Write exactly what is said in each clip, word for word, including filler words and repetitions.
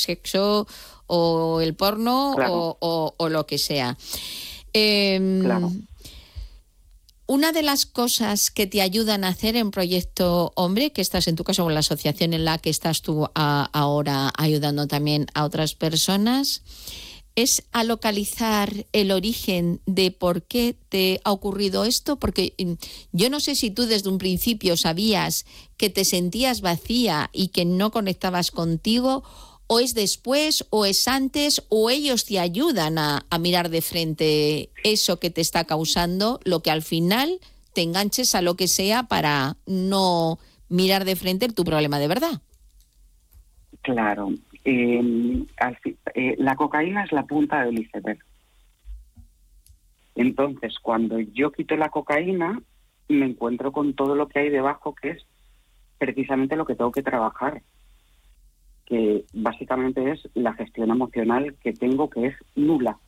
sexo o el porno claro. o, o, o lo que sea. Eh, claro. Una de las cosas que te ayudan a hacer en Proyecto Hombre, que estás en tu caso con la asociación en la que estás tú a, ahora ayudando también a otras personas, es a localizar el origen de por qué te ha ocurrido esto, porque yo no sé si tú desde un principio sabías que te sentías vacía y que no conectabas contigo, o es después, o es antes, o ellos te ayudan a, a mirar de frente eso que te está causando, lo que al final te enganches a lo que sea para no mirar de frente tu problema de verdad. Claro. Eh, al fin, eh, la cocaína es la punta del iceberg. Entonces, cuando yo quito la cocaína, me encuentro con todo lo que hay debajo, que es precisamente lo que tengo que trabajar, que básicamente es la gestión emocional que tengo, que es nula.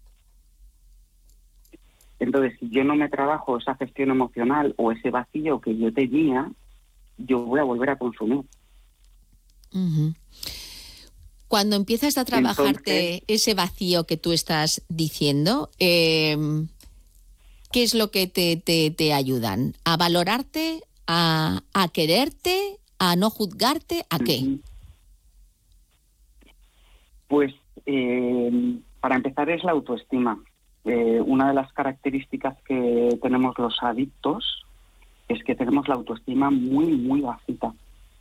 Entonces, si yo no me trabajo esa gestión emocional o ese vacío que yo tenía, yo voy a volver a consumir. Uh-huh. Cuando empiezas a trabajarte Entonces, ese vacío que tú estás diciendo, eh, ¿qué es lo que te, te, te ayudan? ¿A valorarte? ¿A, a quererte? ¿A no juzgarte? ¿A qué? uh-huh. Pues, eh, para empezar, es la autoestima. Eh, una de las características que tenemos los adictos es que tenemos la autoestima muy, muy bajita.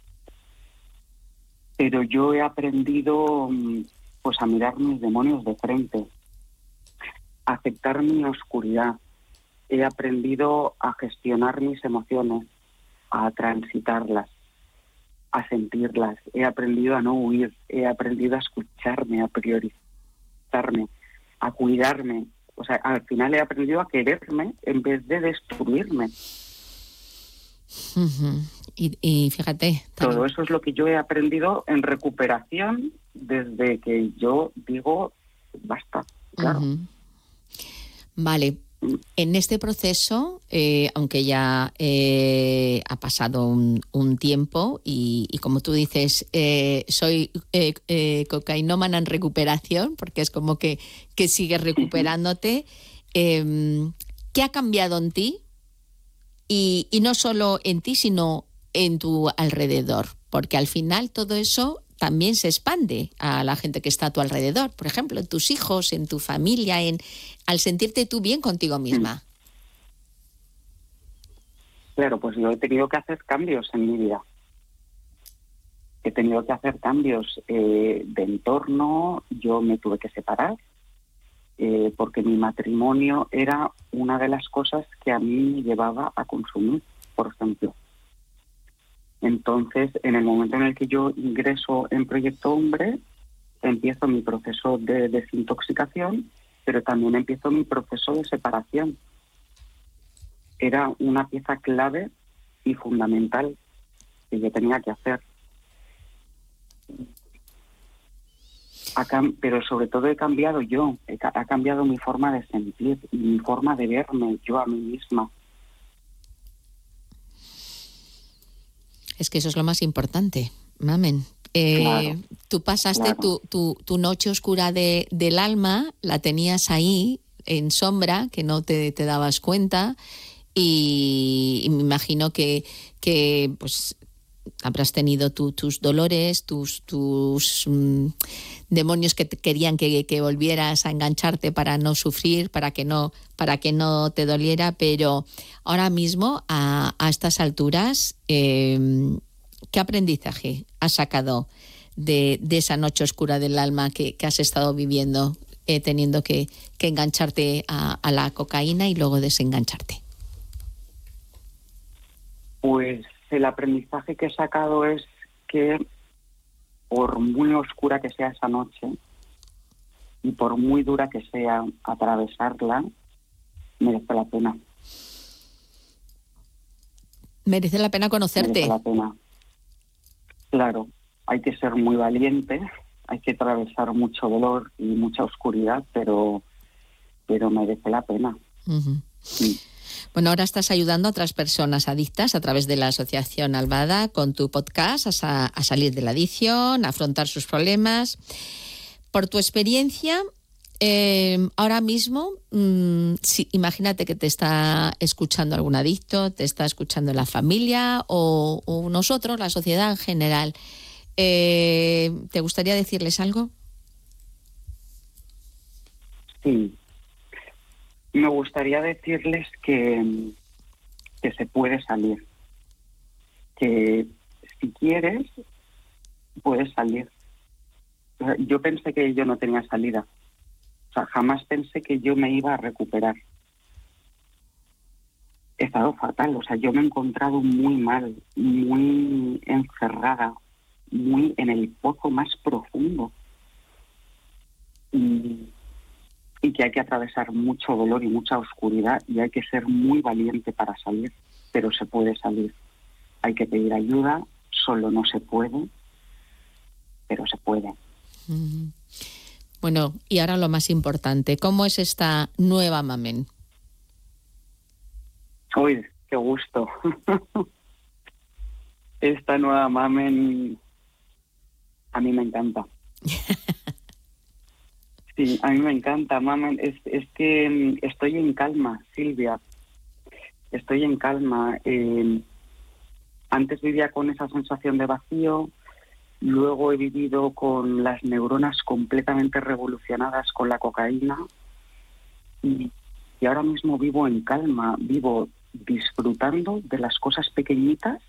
Pero yo he aprendido pues a mirar mis demonios de frente, a aceptar mi oscuridad. He aprendido a gestionar mis emociones, a transitarlas, a sentirlas. He aprendido a no huir, he aprendido a escucharme, a priorizarme, a cuidarme. O sea, al final he aprendido a quererme en vez de destruirme. Uh-huh. Y, y fíjate... Todo también... eso es lo que yo he aprendido en recuperación desde que yo digo, basta, claro. Uh-huh. Vale. En este proceso, eh, aunque ya eh, ha pasado un, un tiempo y, y como tú dices, eh, soy eh, eh, cocainómana en recuperación, porque es como que, que sigues recuperándote, eh, ¿qué ha cambiado en ti? Y, y no solo en ti, sino en tu alrededor, porque al final todo eso también se expande a la gente que está a tu alrededor, por ejemplo, en tus hijos, en tu familia, en al sentirte tú bien contigo misma. Claro, pues yo he tenido que hacer cambios en mi vida. He tenido que hacer cambios eh, de entorno, yo me tuve que separar, eh, porque mi matrimonio era una de las cosas que a mí me llevaba a consumir, por ejemplo. Entonces, en el momento en el que yo ingreso en Proyecto Hombre, empiezo mi proceso de desintoxicación, pero también empiezo mi proceso de separación. Era una pieza clave y fundamental que yo tenía que hacer. Cam- pero sobre todo he cambiado yo, he ca- ha cambiado mi forma de sentir y mi forma de verme yo a mí misma. Es que eso es lo más importante, mamen. Eh, claro, tú pasaste claro. tu, tu, tu noche oscura de, del alma, la tenías ahí en sombra, que no te, te dabas cuenta, y, y me imagino que, que pues habrás tenido tu, tus dolores, tus, tus um, demonios que te querían que, que volvieras a engancharte para no sufrir, para que no, para que no te doliera, pero ahora mismo, a, a estas alturas, eh, ¿qué aprendizaje has sacado de, de esa noche oscura del alma que, que has estado viviendo, eh, teniendo que, que engancharte a, a la cocaína y luego desengancharte? Pues el aprendizaje que he sacado es que por muy oscura que sea esa noche y por muy dura que sea atravesarla, merece la pena. Merece la pena conocerte. Merece la pena. Claro, hay que ser muy valiente, hay que atravesar mucho dolor y mucha oscuridad, pero, pero merece la pena. Uh-huh. Sí. Bueno, ahora estás ayudando a otras personas adictas a través de la Asociación Albada con tu podcast a, sa- a salir de la adicción, a afrontar sus problemas. Por tu experiencia, eh, ahora mismo, mmm, si, imagínate que te está escuchando algún adicto, te está escuchando la familia o, o nosotros, la sociedad en general. Eh, ¿Te gustaría decirles algo? Sí. Me gustaría decirles que, que se puede salir. Que si quieres, puedes salir. O sea, yo pensé que yo no tenía salida. O sea, jamás pensé que yo me iba a recuperar. He estado fatal. O sea, yo me he encontrado muy mal, muy encerrada, muy en el pozo más profundo. Y, y que hay que atravesar mucho dolor y mucha oscuridad y hay que ser muy valiente para salir. Pero se puede salir. Hay que pedir ayuda, solo no se puede, pero se puede. Mm. Bueno, y ahora lo más importante, ¿cómo es esta nueva Mamen? Uy, qué gusto. Esta nueva Mamen a mí me encanta. Sí, a mí me encanta, Mamen. Es, es que estoy en calma, Silvia. Estoy en calma. Eh, antes vivía con esa sensación de vacío. Luego he vivido con las neuronas completamente revolucionadas con la cocaína y, y ahora mismo vivo en calma, vivo disfrutando de las cosas pequeñitas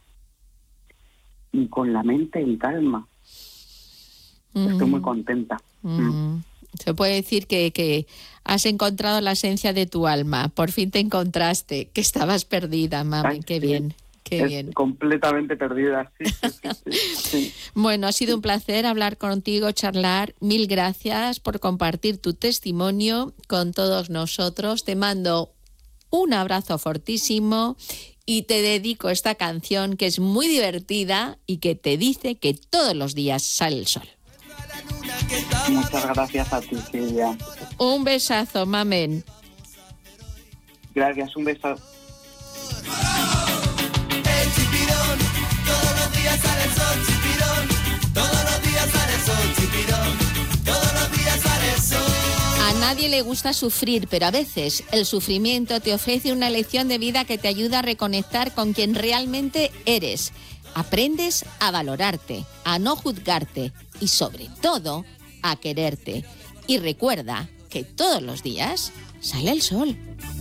y con la mente en calma. Mm. Estoy muy contenta. Mm. Mm. Se puede decir que, que has encontrado la esencia de tu alma, por fin te encontraste, que estabas perdida, mami, qué sí. bien. Qué es bien. Completamente perdida, sí, sí, sí, sí, sí. Bueno, ha sido un placer hablar contigo, charlar. Mil gracias por compartir tu testimonio con todos nosotros. Te mando un abrazo fortísimo y te dedico esta canción que es muy divertida y que te dice que todos los días sale el sol. Muchas gracias a ti, Silvia. Un besazo, Mamen. Gracias, un beso. Todos los días sale el sol, chipirón. Todos los días sale el sol, chipirón. Todos los días sale el sol. A nadie le gusta sufrir, pero a veces el sufrimiento te ofrece una lección de vida que te ayuda a reconectar con quien realmente eres. Aprendes a valorarte, a no juzgarte y sobre todo a quererte. Y recuerda que todos los días sale el sol.